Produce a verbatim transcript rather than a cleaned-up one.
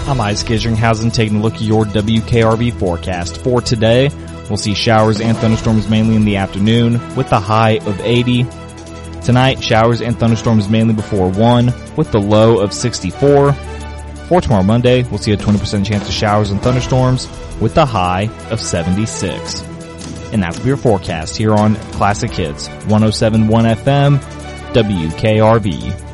I'm Isaac Isringhausen taking a look at your W K R V forecast. For today, we'll see showers and thunderstorms mainly in the afternoon with a high of eighty. Tonight, showers and thunderstorms mainly before one with the low of sixty-four. For tomorrow Monday, we'll see a twenty percent chance of showers and thunderstorms with a high of seventy-six. And that will be your forecast here on Classic Hits one oh seven point one F M W K R V.